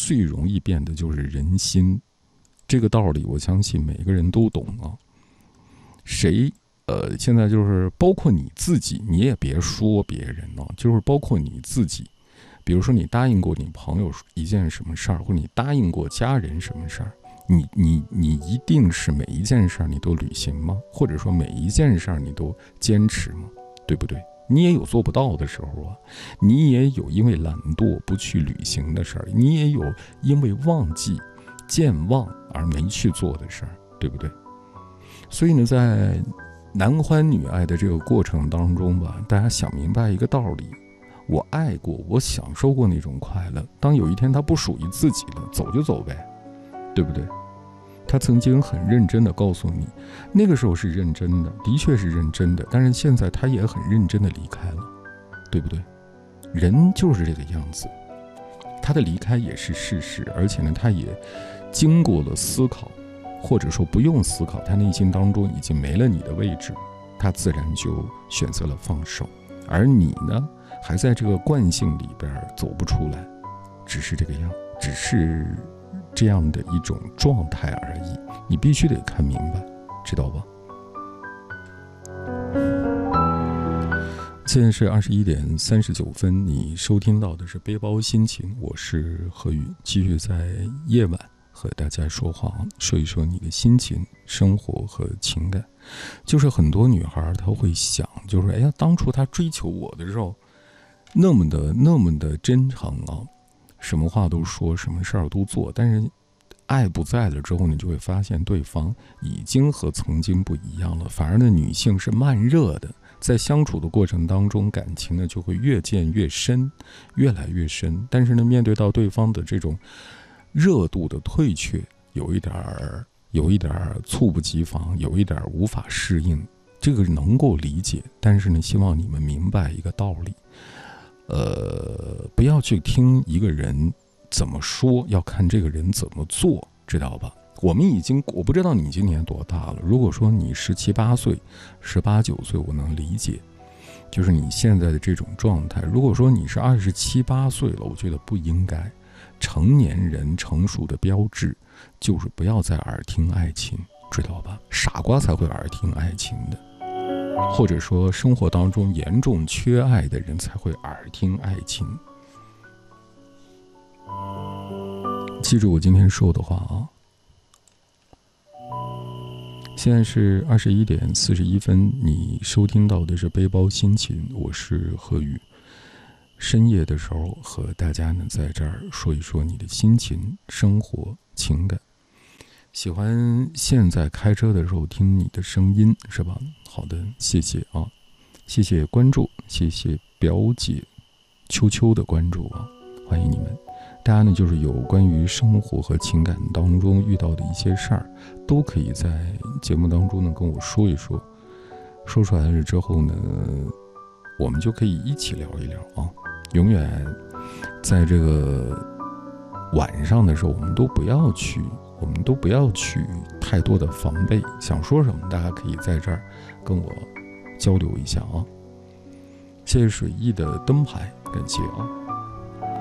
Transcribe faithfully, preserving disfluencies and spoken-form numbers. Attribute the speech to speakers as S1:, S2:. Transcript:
S1: 最容易变的就是人心。这个道理我相信每个人都懂啊。谁呃，现在就是包括你自己，你也别说别人啊，就是包括你自己。比如说你答应过你朋友一件什么事儿，或者你答应过家人什么事儿，你你你一定是每一件事儿你都履行吗？或者说每一件事儿你都坚持吗？对不对？你也有做不到的时候啊，你也有因为懒惰不去履行的事儿，你也有因为忘记健忘而没去做的事儿，对不对？所以呢，在男欢女爱的这个过程当中吧，大家想明白一个道理：我爱过，我享受过那种快乐。当有一天它不属于自己了，走就走呗，对不对？他曾经很认真地告诉你，那个时候是认真的，的确是认真的，但是现在他也很认真地离开了，对不对？人就是这个样子，他的离开也是事实，而且呢，他也经过了思考，或者说不用思考，他内心当中已经没了你的位置，他自然就选择了放手。而你呢，还在这个惯性里边走不出来，只是这个样，只是这样的一种状态而已，你必须得看明白，知道吧？现在是二十一点三十九分，你收听到的是背包心情，我是何宇，继续在夜晚和大家说话，说一说你的心情、生活和情感。就是很多女孩她会想，就是哎呀，当初她追求我的时候，那么的那么的真诚啊，什么话都说，什么事儿都做，但是爱不在了之后，你就会发现对方已经和曾经不一样了。反而呢，女性是慢热的，在相处的过程当中，感情呢就会越渐越深，越来越深。但是呢，面对到对方的这种热度的退却，有一点儿有一点儿猝不及防，有一点儿无法适应，这个能够理解。但是呢，希望你们明白一个道理，呃，不要去听一个人怎么说，要看这个人怎么做，知道吧？我们已经，我不知道你今年多大了。如果说你十七八岁、十八九岁，我能理解，就是你现在的这种状态。如果说你是二十七八岁了，我觉得不应该。成年人成熟的标志就是不要再耳听爱情，知道吧？傻瓜才会耳听爱情的，或者说生活当中严重缺爱的人才会耳听爱情。记住我今天说的话啊！现在是二十一点四十一分，你收听到的是背包心情，我是何宇。深夜的时候和大家呢在这儿说一说你的心情、生活、情感。喜欢现在开车的时候听你的声音是吧？好的，谢谢啊，谢谢关注，谢谢表姐秋秋的关注啊，欢迎你们。大家呢就是有关于生活和情感当中遇到的一些事儿，都可以在节目当中呢跟我说一说，说出来了之后呢，我们就可以一起聊一聊啊。永远在这个晚上的时候，我们都不要去，我们都不要去太多的防备。想说什么，大家可以在这儿跟我交流一下啊。谢谢水翼的灯牌，感谢啊。